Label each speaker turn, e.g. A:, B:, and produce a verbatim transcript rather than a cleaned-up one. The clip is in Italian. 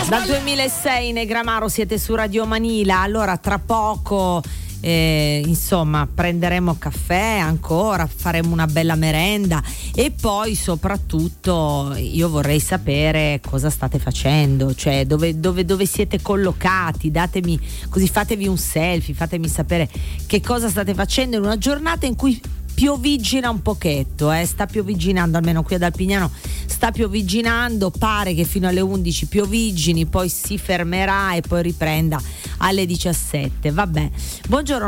A: Dal duemilasei Negramaro siete su Radio Manila. Allora tra poco eh, insomma prenderemo caffè ancora, faremo una bella merenda e poi soprattutto io vorrei sapere cosa state facendo, cioè dove, dove, dove siete collocati, datemi, così fatevi un selfie, fatemi sapere che cosa state facendo in una giornata in cui piovigina un pochetto, eh? sta piovigginando, almeno qui ad Alpignano sta piovigginando, pare che fino alle undici piovigini, poi si fermerà e poi riprenda alle diciassette. Vabbè, buongiorno